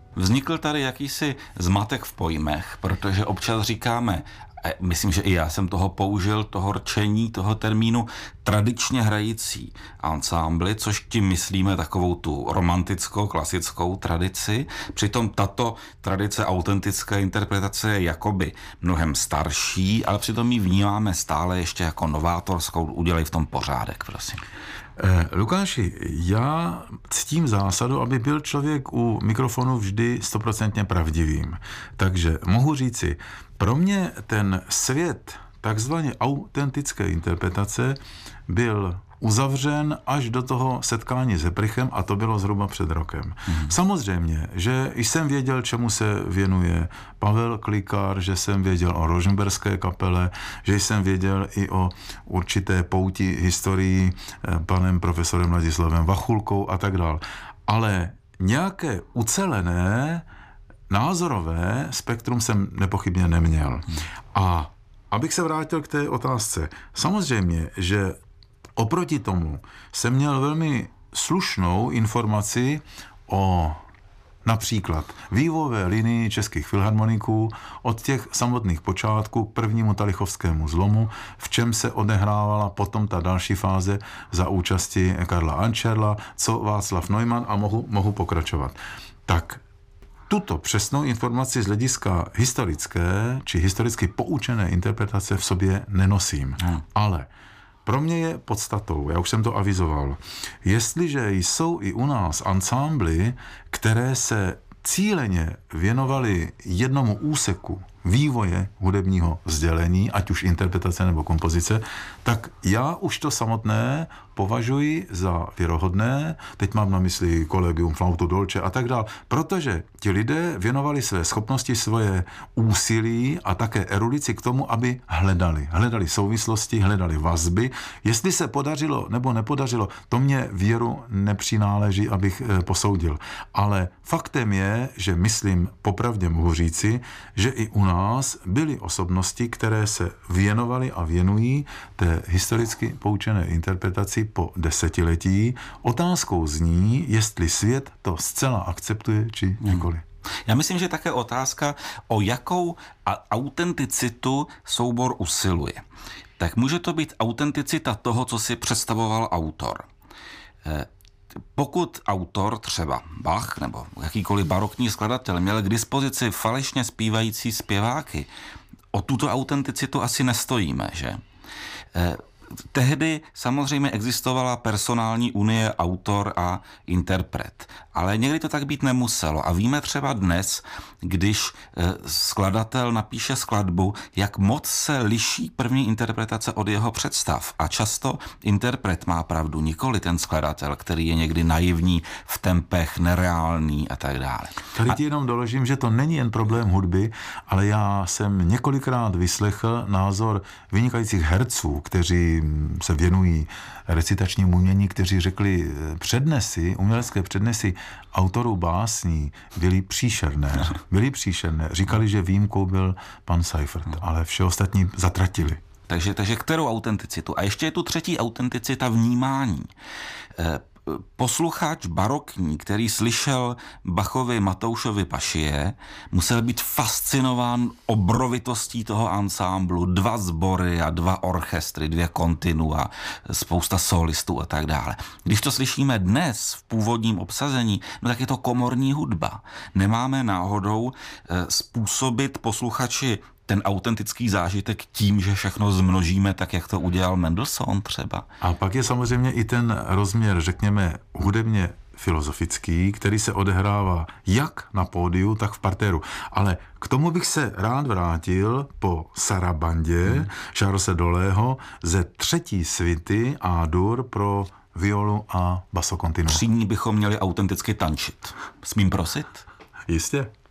Vznikl tady jakýsi zmatek v pojmech, protože občas říkáme, myslím, že i já jsem toho použil, toho rčení, toho termínu, tradičně hrající ansámbly, což tím myslíme takovou tu romantickou, klasickou tradici. Přitom tato tradice autentické interpretace je jakoby mnohem starší, ale přitom ji vnímáme stále ještě jako novátorskou. Udělej v tom pořádek, prosím. Lukáši, já ctím zásadu, aby byl člověk u mikrofonu vždy 100% pravdivým. Takže mohu říci, pro mě ten svět takzvaně autentické interpretace byl uzavřen až do toho setkání s Heprichem a to bylo zhruba před rokem. Samozřejmě, že jsem věděl, čemu se věnuje Pavel Klikar, že jsem věděl o Rožmberské kapele, že jsem věděl i o určité pouti historii panem profesorem Ladislavem Vachulkou a tak dál. Ale nějaké ucelené názorové spektrum jsem nepochybně neměl. A abych se vrátil k té otázce, samozřejmě, že oproti tomu jsem měl velmi slušnou informaci o například vývojové linii českých filharmoniků od těch samotných počátků k prvnímu talichovskému zlomu, v čem se odehrávala potom ta další fáze za účasti Karla Ančerla, co Václav Neumann a mohu pokračovat. Tak tuto přesnou informaci z hlediska historické či historicky poučené interpretace v sobě nenosím. Ale pro mě je podstatou, já už jsem to avizoval, jestliže jsou i u nás ansámbly, které se cíleně věnovaly jednomu úseku vývoje hudebního sdělení, ať už interpretace nebo kompozice, tak já už to samotné považuji za věrohodné, teď mám na mysli Collegium Flauto Dolce a tak dále, protože ti lidé věnovali své schopnosti, svoje úsilí a také erudici k tomu, aby hledali souvislosti, hledali vazby. Jestli se podařilo nebo nepodařilo, to mě věru nepřináleží, abych posoudil. Ale faktem je, že myslím, popravdě mohu říci, že i u nás byly osobnosti, které se věnovaly a věnují té historicky poučené interpretaci po desetiletí. Otázkou zní, jestli svět to zcela akceptuje, či nikoli. Já myslím, že také otázka, o jakou autenticitu soubor usiluje. Tak může to být autenticita toho, co si představoval autor. Pokud autor, třeba Bach nebo jakýkoliv barokní skladatel, měl k dispozici falešně zpívající zpěváky, o tuto autenticitu asi nestojíme, že? Tehdy samozřejmě existovala personální unie autor a interpret, ale někdy to tak být nemuselo. A víme třeba dnes, když skladatel napíše skladbu, jak moc se liší první interpretace od jeho představ. A často interpret má pravdu, nikoli ten skladatel, který je někdy naivní, v tempech, nereálný a tak dále. Tady ti jenom doložím, že to není jen problém hudby, ale já jsem několikrát vyslechl názor vynikajících herců, kteří se věnují recitačnímu umění, kteří řekli umělecké přednesy autorů básní byly příšerné. Říkali, že výjimkou byl pan Seifert, ale vše ostatní zatratili. Takže kterou autenticitu? A ještě je tu třetí autenticita vnímání. Posluchač barokní, který slyšel Bachovi Matoušovi Pašie, musel být fascinován obrovitostí toho ansámblu, 2 sbory a 2 orchestry, 2 kontinua, spousta solistů a tak dále. Když to slyšíme dnes v původním obsazení, no tak je to komorní hudba. Nemáme náhodou způsobit posluchači ten autentický zážitek tím, že všechno zmnožíme, tak jak to udělal Mendelssohn třeba. A pak je samozřejmě i ten rozměr, řekněme, hudebně filozofický, který se odehrává jak na pódiu, tak v partéru. Ale k tomu bych se rád vrátil po sarabandě Charlese Dolého ze 3. svity A-dur pro violu a basso continuo. Při ní bychom měli autenticky tančit. Smím prosit? Jistě.